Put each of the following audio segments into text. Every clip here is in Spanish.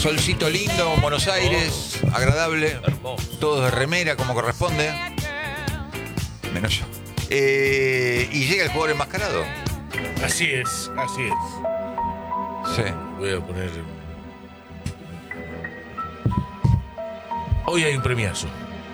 Solcito lindo, Buenos Aires, agradable. Hermoso. Todos de remera como corresponde. Menos yo. Y llega el jugador enmascarado. Así es, así es. Sí. Voy a poner... Hoy hay un premiazo.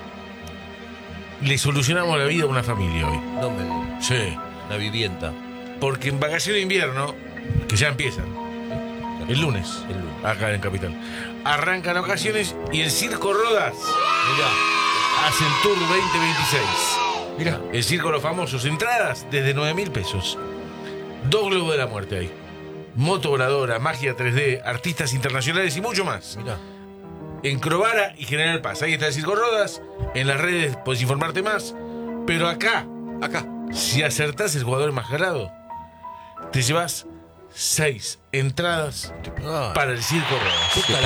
Le solucionamos la vida a una familia hoy. No me digas. Sí. Una vivienda. Porque en vacaciones de invierno, que ya empiezan, el lunes, acá en Capital, arrancan vacaciones y el Circo Rodas, mirá, hace el Tour 2026. Mirá. El Circo Los Famosos, entradas desde 9.000 pesos. 2 globos de la muerte ahí. Moto voladora, magia 3D, artistas internacionales y mucho más. Mirá. En Crovara y General Paz. Ahí está el Circo Rodas. En las redes podés informarte más. Pero acá, si acertás el jugador enmascarado, te llevas 6 entradas para el Circo Rodas.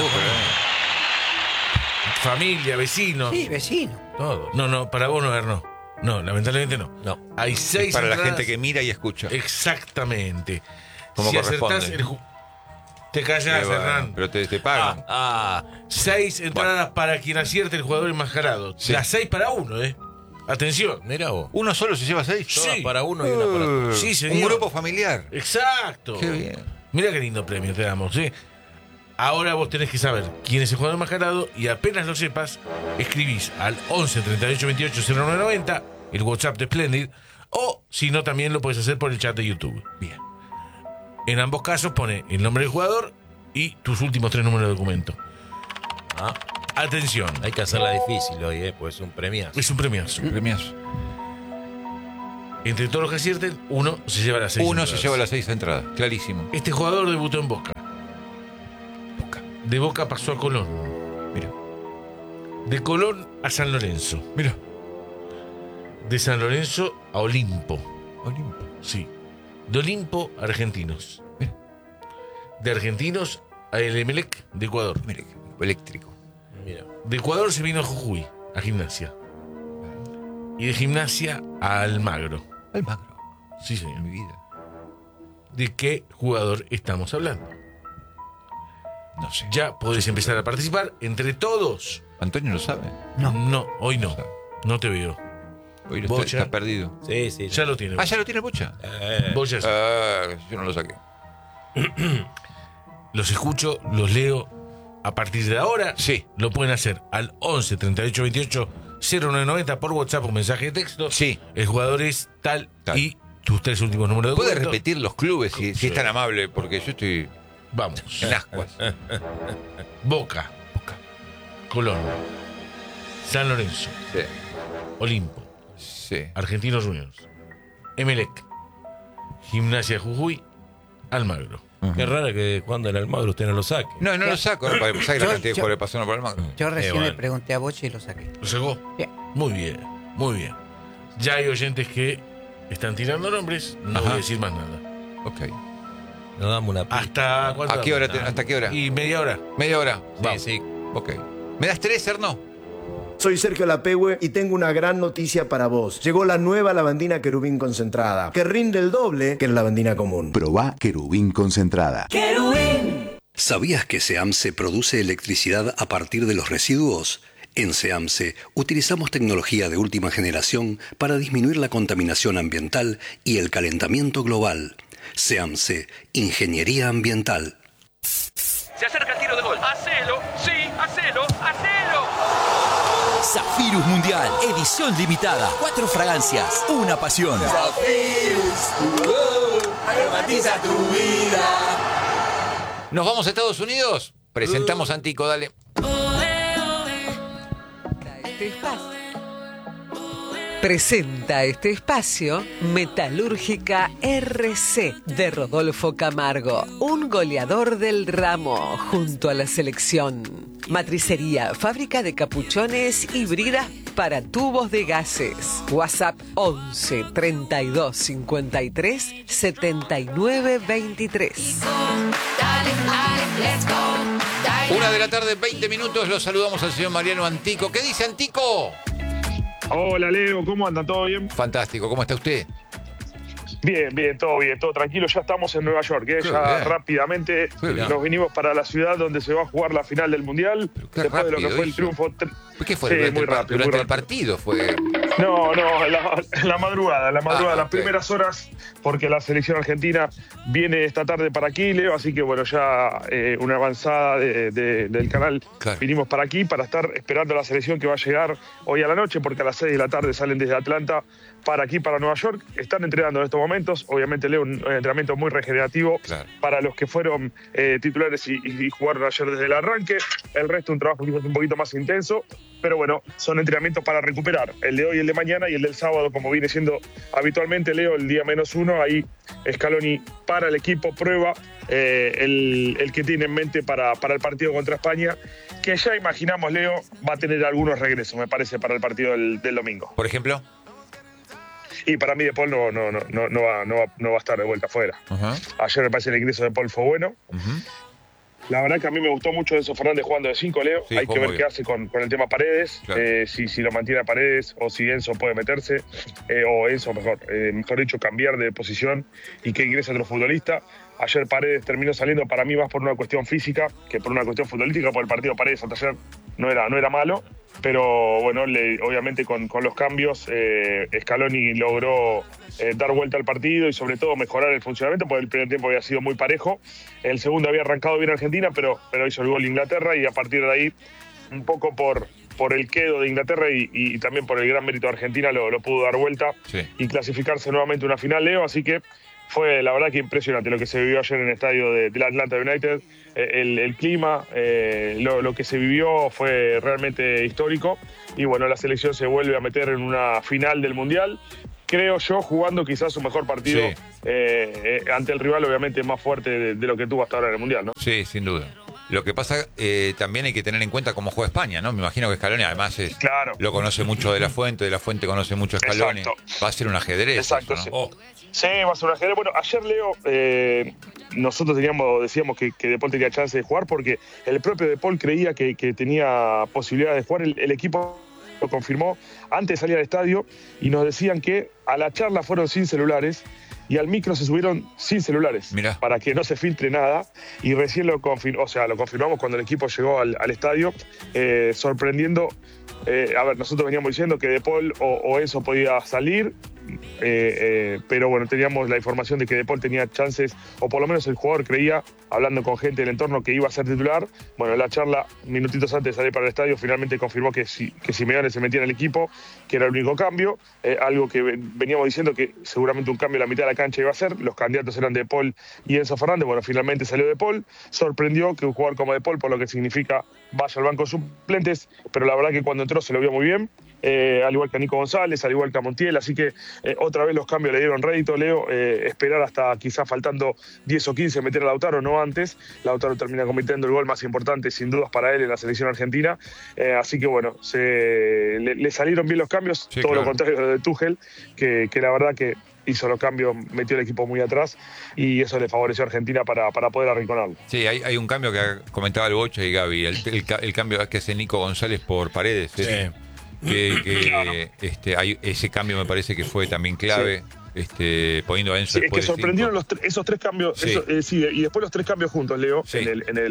Familia, vecinos. Sí, vecino. Todo. No, para vos no. No, lamentablemente no. No. Hay 6 Para la entradas. gente que mira y escucha. Exactamente. Como si corresponde. acertás Te callas, Bueno, Hernán. pero te pagan. 6 entradas para quien acierte el jugador enmascarado. Sí. Las 6 para uno, Atención. Mirá vos. ¿Uno solo se lleva 6? Todas Sí. para uno y una para otro. Sí, señor. Un grupo familiar. Exacto. Qué bien. Mira qué lindo premio te damos, Ahora vos tenés que saber quién es el jugador enmascarado y apenas lo sepas, escribís al 11 38 28 0990, el WhatsApp de Splendid, o si no, también lo puedes hacer por el chat de YouTube. Bien. En ambos casos pone el nombre del jugador y tus últimos 3 números de documento. Atención. Hay que hacerla difícil hoy, pues es un premiazo. Es un premiazo. Premiazo. Entre todos los que acierten, uno se lleva las 6 Uno entradas. se lleva las 6 entradas. Clarísimo. Este jugador debutó en Boca. De Boca pasó a Colón. Mira. De Colón a San Lorenzo. Mira. De San Lorenzo a Olimpo. Olimpo. Sí. De Olimpo a Argentinos. Mira. De Argentinos a el Emelec de Ecuador. Mira, eléctrico. Mira. De Ecuador se vino a Jujuy, a Gimnasia. Y de Gimnasia a Almagro. Almagro. Sí, señor. En mi vida. ¿De qué jugador estamos hablando? No sé. Ya podés empezar a participar entre todos. Antonio lo sabe. No, hoy no. No te veo. Hoy lo Bocha. está perdido. Sí, sí. Ya lo tiene. ¿Ya lo tiene Bocha? Vos ya sabés. Yo no lo saqué. Los escucho, los leo. A partir de ahora, Sí. lo pueden hacer al 11 38 28 0990 por WhatsApp o mensaje de texto. Sí. El jugador es tal, Tal. y tus 3 últimos números de ¿Puede documento. repetir los clubes si es tan amable? Porque yo estoy Vamos. en ascuas. Boca, Colón, San Lorenzo, Sí. Olimpo, Sí. Argentinos Juniors, Emelec, Gimnasia Jujuy, Almagro. Qué raro que cuando en Almagro usted no lo saque. No lo saco. No, para que saque la Yo- cantidad de yo- jugadores pasaron por Almagro. Yo recién bueno. le pregunté a Boche y lo saqué. ¿Lo sacó? Bien. Muy bien, muy bien. Ya hay oyentes que están tirando nombres, no Ajá. voy a decir más nada. Ok. Nos damos una pista. ¿Hasta cuándo? ¿A qué hora? ¿Hasta qué hora? Y media hora. Media hora. Sí, sí. Ok. ¿Me das 3, Erno? Soy Sergio Lapehue y tengo una gran noticia para vos. Llegó la nueva lavandina querubín concentrada, que rinde el doble que la lavandina común. Probá querubín concentrada. ¿Sabías que SEAMSE produce electricidad a partir de los residuos? En SEAMSE utilizamos tecnología de última generación para disminuir la contaminación ambiental y el calentamiento global. SEAMSE, Ingeniería Ambiental. Se acerca el tiro de gol. ¡Hacelo! ¡Sí! ¡Hacelo! ¡Hacelo! Zafirus Mundial, edición limitada. 4 fragancias, una pasión. Aromatiza tu vida. ¿Nos vamos a Estados Unidos? Presentamos a Antico, dale. Este espacio. Presenta este espacio Metalúrgica RC de Rodolfo Camargo, un goleador del ramo junto a la selección. Matricería, fábrica de capuchones y bridas para tubos de gases. WhatsApp 11 32 53 79 23. 1:00 20 minutos. Los saludamos al señor Mariano Antico. ¿Qué dice Antico? Hola Leo, ¿cómo anda? ¿Todo bien? Fantástico. ¿Cómo está usted? Bien, todo tranquilo. Ya estamos en Nueva York, ¿eh? Ya bien. rápidamente Bien. nos vinimos para la ciudad donde se va a jugar la final del Mundial. qué Después de lo que rápido fue el hizo. triunfo. ¿Qué fue? Sí, Durante, muy el, rápido. durante muy el rápido. partido fue. No, en la madrugada, ok. las primeras horas, porque la selección argentina viene esta tarde para aquí, Leo, así que bueno, ya una avanzada del canal. Claro. Vinimos para aquí para estar esperando a la selección que va a llegar hoy a la noche, porque a las 6 de la tarde salen desde Atlanta para aquí, para Nueva York. Están entrenando en estos momentos, obviamente, Leo, un entrenamiento muy regenerativo para los que fueron titulares y jugaron ayer desde el arranque. El resto un trabajo un poquito más intenso, pero bueno, son entrenamientos para recuperar. El de hoy, el de mañana y el del sábado, como viene siendo habitualmente, Leo, el día -1, ahí Scaloni para el equipo, prueba el que tiene en mente para el partido contra España, que ya imaginamos, Leo, va a tener algunos regresos, me parece, para el partido del domingo. Por ejemplo. Y para mí De Paul no va a estar de vuelta afuera. Ayer me parece el ingreso de Paul fue bueno. La verdad que a mí me gustó mucho Enzo Fernández jugando de 5, Leo. Sí, hay que ver qué hace con el tema Paredes, Claro. si lo mantiene a Paredes o si Enzo puede meterse, o Enzo, mejor dicho, cambiar de posición y que ingrese otro futbolista. Ayer Paredes terminó saliendo para mí más por una cuestión física que por una cuestión futbolística, porque el partido Paredes hasta ayer no era malo, pero bueno, obviamente con los cambios Scaloni logró dar vuelta al partido y sobre todo mejorar el funcionamiento, porque el primer tiempo había sido muy parejo, el segundo había arrancado bien Argentina, pero hizo el gol Inglaterra y a partir de ahí, un poco por el quedo de Inglaterra y también por el gran mérito de Argentina lo pudo dar vuelta y clasificarse nuevamente a una final, Leo, así que fue la verdad que impresionante lo que se vivió ayer en el estadio del Atlanta United. El clima, lo que se vivió fue realmente histórico. Y bueno, la selección se vuelve a meter en una final del Mundial. Creo yo, jugando quizás su mejor partido ante el rival, obviamente más fuerte de lo que tuvo hasta ahora en el Mundial, ¿no? Sí, sin duda. Lo que pasa, también hay que tener en cuenta cómo juega España, ¿no? Me imagino que Scaloni además lo conoce mucho de la Fuente conoce mucho a Scaloni. Exacto. Va a ser un ajedrez. Exacto, eso, sí. ¿no? Sí, va a ser un ajedrez. Bueno, ayer, Leo, nosotros decíamos que De Paul tenía chance de jugar porque el propio De Paul creía que tenía posibilidad de jugar. El equipo lo confirmó antes de salir al estadio y nos decían que a la charla fueron sin celulares y al micro se subieron sin celulares. Mirá. Para que no se filtre nada, y recién lo confirmamos cuando el equipo llegó al estadio, sorprendiendo. A ver, nosotros veníamos diciendo que De Paul o Enzo podía salir, pero bueno, teníamos la información de que De Paul tenía chances, o por lo menos el jugador creía, hablando con gente del entorno, que iba a ser titular. Bueno, en la charla, minutitos antes de salir para el estadio, finalmente confirmó que Simeone se metía en el equipo, que era el único cambio, algo que veníamos diciendo que seguramente un cambio en la mitad de la cancha iba a ser. Los candidatos eran De Paul y Enzo Fernández. Bueno, finalmente salió De Paul. Sorprendió que un jugador como De Paul, por lo que significa, vaya al banco de suplentes, pero la verdad que cuando entró se lo vio muy bien, al igual que a Nico González, al igual que a Montiel, así que otra vez los cambios le dieron rédito, Leo. Esperar hasta quizás faltando 10 o 15 meter a Lautaro, no antes. Lautaro termina convirtiendo el gol más importante sin dudas para él en la selección argentina, así que bueno, le salieron bien los cambios, Sí, todo claro. lo contrario de Tuchel, que la verdad que hizo los cambios, metió el equipo muy atrás y eso le favoreció a Argentina para poder arrinconarlo. Sí, hay un cambio que comentaba el Bocha y Gaby, el cambio que hace Nico González por Paredes. Hay ese cambio me parece que fue también clave, poniendo a Enzo Sí, es que después de sorprendieron esos tres cambios, Sí. y después los tres cambios juntos, Leo, Sí.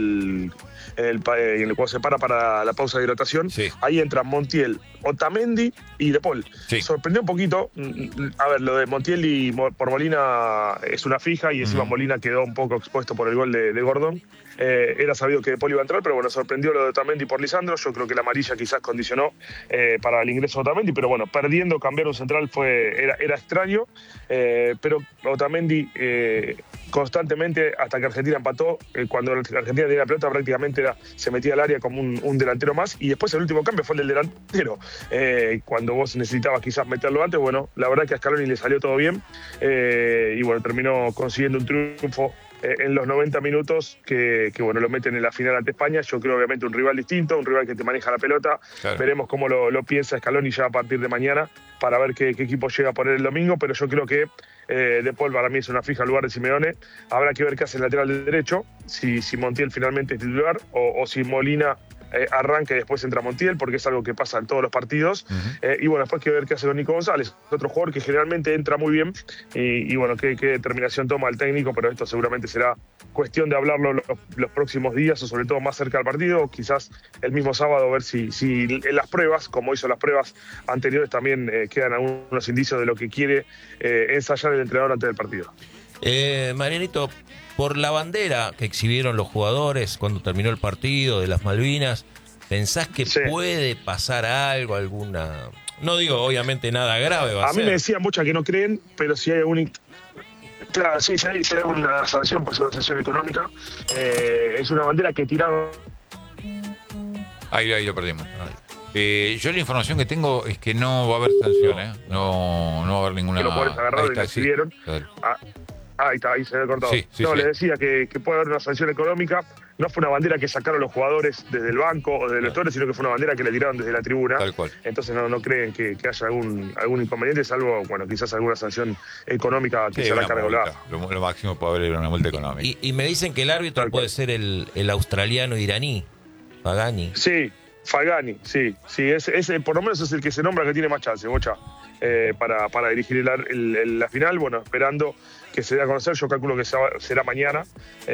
cuando se para la pausa de hidratación, ahí entran Montiel, Otamendi y De Paul. Sorprendió un poquito, a ver, lo de Montiel y por Molina es una fija, y encima Molina quedó un poco expuesto por el gol de Gordon. Era sabido que De Paul iba a entrar, pero bueno, sorprendió lo de Otamendi por Lisandro. Yo creo que la amarilla quizás condicionó para el ingreso de Otamendi, pero bueno, perdiendo, cambiar un central era extraño, pero Otamendi constantemente, hasta que Argentina empató, cuando Argentina tenía la pelota prácticamente se metía al área como un delantero más, y después el último cambio fue el del delantero, cuando vos necesitabas quizás meterlo antes. Bueno, la verdad que a Scaloni le salió todo bien, y bueno, terminó consiguiendo un triunfo en los 90 minutos que bueno, lo meten en la final ante España. Yo creo obviamente un rival distinto, un rival que te maneja la pelota. Claro. Veremos cómo lo piensa Scaloni ya a partir de mañana para ver qué equipo llega a poner el domingo, pero yo creo que De Paul para mí es una fija al lugar de Simeone. Habrá que ver qué hace el lateral derecho, si Montiel finalmente es titular o si Molina arranca y después entra Montiel, porque es algo que pasa en todos los partidos. Y bueno, después hay que ver qué hace con Nico González, otro jugador que generalmente entra muy bien. Y bueno, qué determinación toma el técnico, pero esto seguramente será cuestión de hablarlo los próximos días, o sobre todo más cerca del partido, quizás el mismo sábado, ver si en las pruebas, como hizo las pruebas anteriores, también quedan algunos indicios de lo que quiere ensayar el entrenador antes del partido. Marianito, por la bandera que exhibieron los jugadores cuando terminó el partido de las Malvinas, ¿pensás que puede pasar algo, alguna...? No digo, obviamente, nada grave va a ser. A mí me decían muchas que no creen, pero si hay algún... Claro, sí, si hay una sanción, pues una sanción económica. Es una bandera que tiraron... Ahí lo perdimos. Yo la información que tengo es que no va a haber sanción, no va a haber ninguna... Que los jugadores agarraron y lo exhibieron. Claro. Ahí está, ahí se había cortado. Sí, les decía que puede haber una sanción económica. No fue una bandera que sacaron los jugadores desde el banco o desde los lectores, sino que fue una bandera que le tiraron desde la tribuna. Tal cual. Entonces no creen que haya algún inconveniente, salvo, bueno, quizás alguna sanción económica que será cargolada. Lo máximo puede haber una multa económica. Y me dicen que el árbitro puede ser el australiano iraní, Pagani. Sí, Fagani, sí. Ese por lo menos es el que se nombra que tiene más chance, Bocha, para dirigir la final. Bueno, esperando que se dé a conocer, yo calculo que será mañana,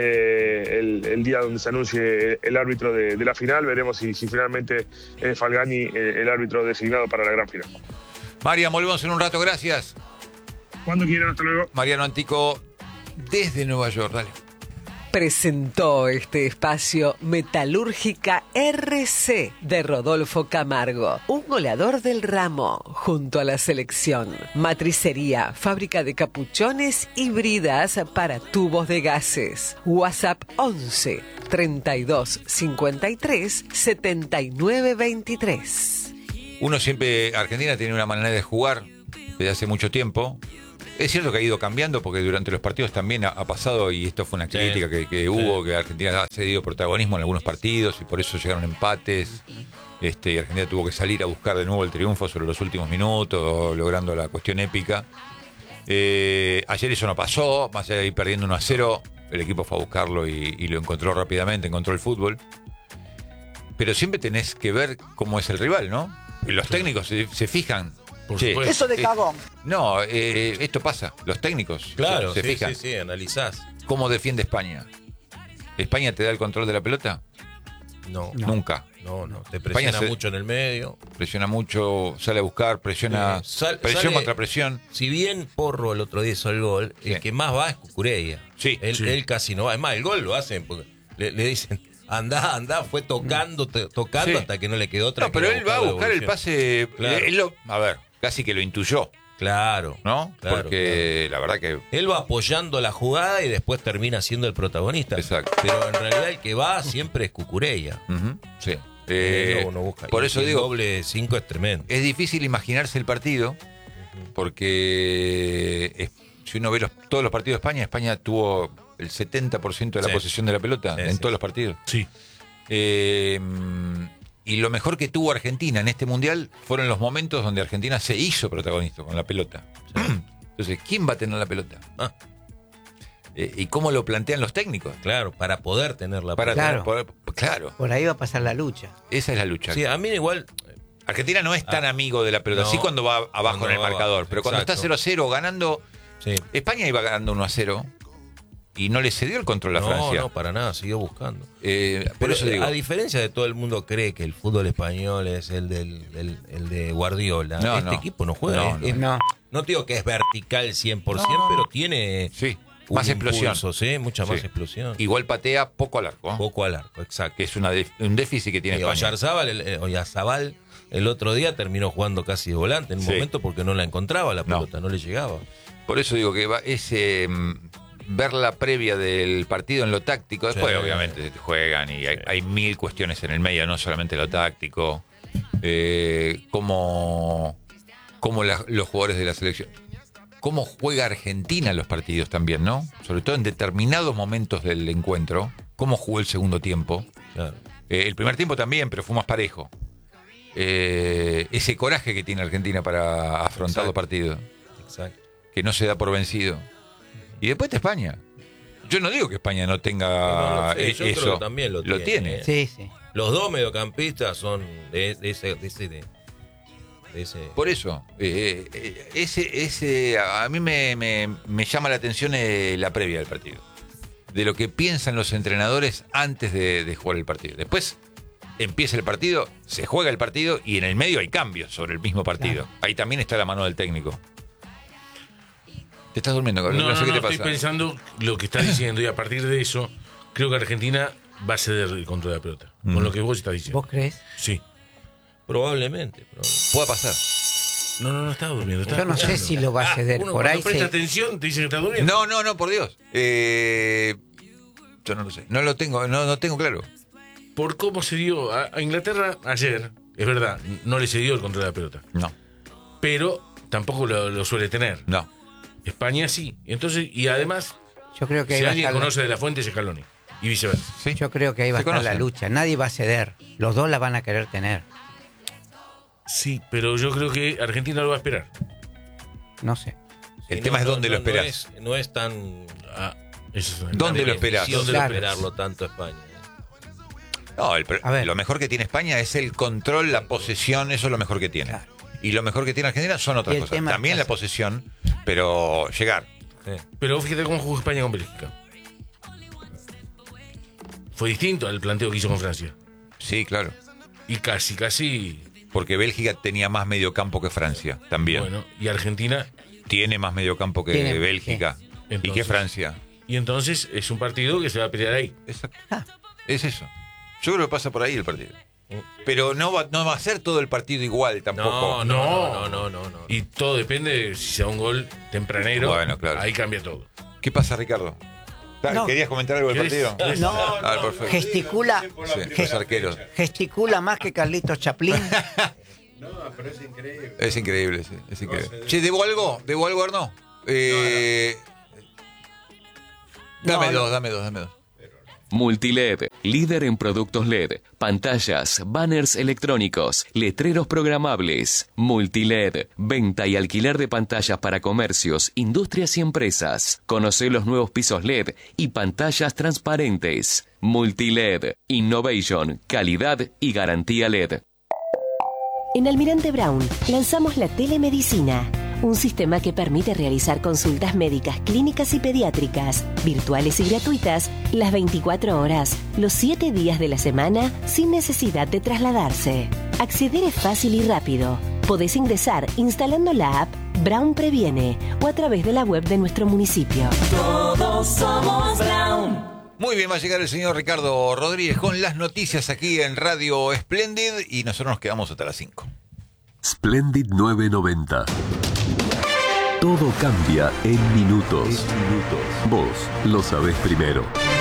el día donde se anuncie el árbitro de la final. Veremos si finalmente es Fagani el árbitro designado para la gran final. Marian, volvemos en un rato, gracias. Cuando quieran, hasta luego. Mariano Antico, desde Nueva York, dale. Presentó este espacio Metalúrgica RC de Rodolfo Camargo, un goleador del ramo, junto a la selección. Matricería, fábrica de capuchones y bridas para tubos de gases. WhatsApp 11 32 53 79 23. Argentina tiene una manera de jugar desde hace mucho tiempo. Es cierto que ha ido cambiando, porque durante los partidos también ha pasado, y esto fue una crítica que hubo, que Argentina ha cedido protagonismo en algunos partidos y por eso llegaron empates. Y Argentina tuvo que salir a buscar de nuevo el triunfo sobre los últimos minutos, logrando la cuestión épica. Ayer eso no pasó, más allá de ir perdiendo 1-0, el equipo fue a buscarlo y lo encontró rápidamente, encontró el fútbol. Pero siempre tenés que ver cómo es el rival, ¿no? Y los técnicos se fijan. Eso de cagón. No, esto pasa. Los técnicos se fijan. Sí, analizás. ¿Cómo defiende España? ¿España te da el control de la pelota? No. Nunca. No. Te presiona mucho en el medio. Presiona mucho, sale a buscar, presiona. Presión contra presión. Si bien Porro el otro día hizo el gol, el que más va es Cucurella. Él casi no va. Es más, el gol lo hacen porque le dicen... Andá, fue tocando hasta que no le quedó otra. No, pero él va a buscar el pase. Claro. A ver, casi que lo intuyó. Claro. ¿No? Porque la verdad que... Él va apoyando la jugada y después termina siendo el protagonista. Exacto. Pero en realidad el que va siempre es Cucurella. Sí. No busca. Por eso digo... El doble 5 es tremendo. Es difícil imaginarse el partido, porque si uno ve todos los partidos de España tuvo... el 70% de la posesión de la pelota en todos los partidos. Sí. Y lo mejor que tuvo Argentina en este Mundial fueron los momentos donde Argentina se hizo protagonista con la pelota. Entonces, ¿quién va a tener la pelota? ¿Y cómo lo plantean los técnicos? Claro, para poder tener la pelota. Claro. Por ahí va a pasar la lucha. Esa es la lucha. Sí, a mí igual... Argentina no es tan amigo de la pelota, sí cuando va abajo en el marcador, pero cuando está 0-0 ganando... España iba ganando 1-0. Y no le cedió el control a Francia. No, para nada, siguió buscando. Por eso digo. A diferencia de todo el mundo cree que el fútbol español es el de Guardiola, este equipo no juega. No te digo que es vertical 100%, pero tiene más explosión. Mucha más explosión. Igual patea poco al arco. Poco al arco, exacto. Que es un déficit que tiene España. Oyarzabal el otro día terminó jugando casi de volante en un momento porque no la encontraba la pelota, no le llegaba. Por eso digo que ver la previa del partido en lo táctico, después obviamente juegan y hay mil cuestiones en el medio, no solamente lo táctico, cómo los jugadores de la selección, cómo juega Argentina los partidos también, ¿no? Sobre todo en determinados momentos del encuentro, cómo jugó el segundo tiempo. Claro. El primer tiempo también, pero fue más parejo. Ese coraje que tiene Argentina para afrontar los partidos, Exacto. que no se da por vencido. Y después está España. Yo no digo que España no tenga yo creo eso. que también lo tiene. Sí, sí. Los dos mediocampistas son de ese. Por eso, a mí me llama la atención la previa del partido. De lo que piensan los entrenadores antes de jugar el partido. Después empieza el partido, se juega el partido y en el medio hay cambios sobre el mismo partido. Claro. Ahí también está la mano del técnico. ¿Te estás durmiendo, Carlos? No, sé qué te pasa. Estoy pensando lo que estás diciendo y a partir de eso creo que Argentina va a ceder el control de la pelota. Con lo que vos estás diciendo. ¿Vos crees? Sí. Probablemente. Puede pasar. No estaba durmiendo. Yo no sé si lo va a ceder. Uno, por ahí presta atención, te dice que está durmiendo. No, por Dios. Yo no lo sé. No tengo claro. Por cómo se dio a Inglaterra ayer, es verdad, no le cedió el control de la pelota. No. Pero tampoco lo suele tener. No. España sí. Entonces, y además, yo creo que si alguien conoce de la fuente es Scaloni. Y viceversa. ¿Sí? Yo creo que ahí va a estar la lucha. Nadie va a ceder. Los dos la van a querer tener. Sí, pero yo creo que Argentina lo va a esperar. No sé. El tema es dónde lo esperás. No es tan... ¿Dónde lo esperás? ¿Dónde esperarlo tanto a España? No, lo mejor que tiene España es el control, la posesión, eso es lo mejor que tiene. Claro. Y lo mejor que tiene Argentina son otras cosas. También la posesión, pero llegar. Sí. Pero fíjate cómo jugó España con Bélgica. Fue distinto al planteo que hizo con Francia. Sí, claro. Y casi... Porque Bélgica tenía más mediocampo que Francia, también. Bueno, y Argentina... Tiene más mediocampo que Bélgica. Entonces, y que Francia. Y entonces es un partido que se va a pelear ahí. Exacto. Es eso. Yo creo que pasa por ahí el partido. Pero no va a ser todo el partido igual tampoco. No. Y todo depende de si se da un gol tempranero. Bueno, claro. Ahí cambia todo. ¿Qué pasa, Ricardo? ¿Querías comentar algo del partido? No, gesticula. Sí, los arqueros. Gesticula más que Carlitos Chaplin. No, pero es increíble. Es increíble, sí. Es increíble. Che, ¿debo algo, Arno? Dame dos. Multiled, líder en productos LED, pantallas, banners electrónicos, letreros programables. Multiled, venta y alquiler de pantallas para comercios, industrias y empresas. Conoce los nuevos pisos LED y pantallas transparentes. Multiled, innovation, calidad y garantía LED. En Almirante Brown lanzamos la telemedicina, un sistema que permite realizar consultas médicas, clínicas y pediátricas, virtuales y gratuitas, las 24 horas, los 7 días de la semana, sin necesidad de trasladarse. Acceder es fácil y rápido. Podés ingresar instalando la app Brown Previene o a través de la web de nuestro municipio. Todos somos Brown. Muy bien, va a llegar el señor Ricardo Rodríguez con las noticias aquí en Radio Splendid y nosotros nos quedamos hasta las 5. Splendid 990. Todo cambia en minutos. Vos lo sabés primero.